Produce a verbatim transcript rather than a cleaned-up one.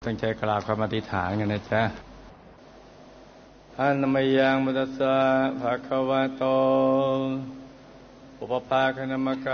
ตั้งใจกราบคำอธิษฐานกันนะจ๊ะอะนะมะยังมุตัสสะภะคะวะโตอุปปาคนะมะกะ